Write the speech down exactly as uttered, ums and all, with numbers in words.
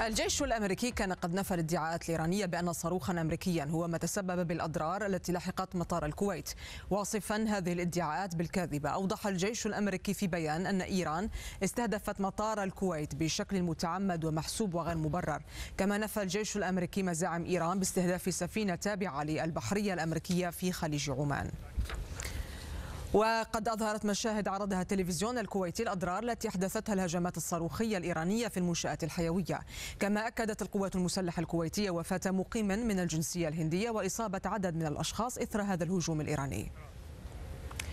الجيش الأمريكي كان قد نفى الادعاءات الإيرانية بأن صاروخا أمريكيا هو ما تسبب بالأضرار التي لحقت مطار الكويت، واصفا هذه الادعاءات بالكاذبة. أوضح الجيش الأمريكي في بيان أن إيران استهدفت مطار الكويت بشكل متعمد ومحسوب وغير مبرر. كما نفى الجيش الأمريكي مزاعم إيران باستهداف سفينة تابعة للبحرية الأمريكية في خليج عمان. وقد أظهرت مشاهد عرضها التلفزيون الكويتي الأضرار التي أحدثتها الهجمات الصاروخية الإيرانية في المنشآت الحيوية. كما أكدت القوات المسلحة الكويتية وفاة مقيم من الجنسية الهندية وإصابة عدد من الأشخاص إثر هذا الهجوم الإيراني.